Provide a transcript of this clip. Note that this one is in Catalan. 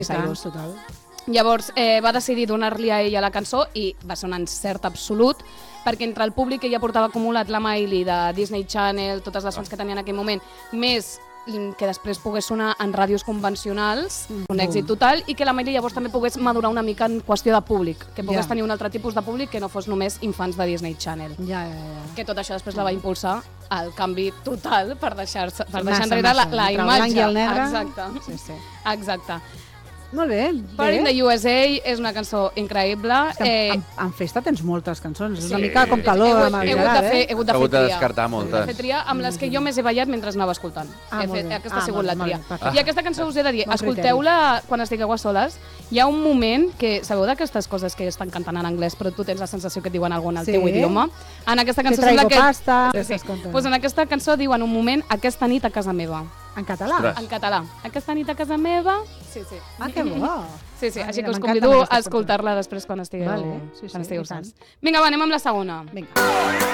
Cyrus. Total. Llavors va decidir donar-li a ella la cançó i va ser un encert absolut, perquè entre el públic que ja portava acumulat la Miley de Disney Channel, totes les sons que tenia en aquell moment, més que després pogués sonar en ràdios convencionals, un èxit total, i que la Miley llavors també pogués madurar una mica en qüestió de públic, que pogués tenir un altre tipus de públic que no fos només infants de Disney Channel. Que tot això després la va impulsar al canvi total per deixar enrere la imatge. Blanc i el negre. Exacte. Exacte. Molt bé. Party in the USA és una cançó increïble. En festa tens moltes cançons, és una mica com calor amb el Gerard, He hagut de fer de descartar moltes. He de fer tria amb les que jo més he ballat mentre anava escoltant. Aquesta ha sigut la tria. I aquesta cançó us he de dir, escolteu-la quan estigueu a soles. Hi ha un moment que, sabeu d'aquestes coses que estan cantant en anglès, però tu tens la sensació que et diuen alguna al teu idioma? En aquesta cançó sembla que... Pues en aquesta cançó diuen un moment, aquesta nit a casa meva. En català? En català. Aquesta nit a casa meva... Sí. Que bo! Sí, així que us convido a escoltar-la després quan estigueu sols. Vinga, va, anem amb la segona. Vinga.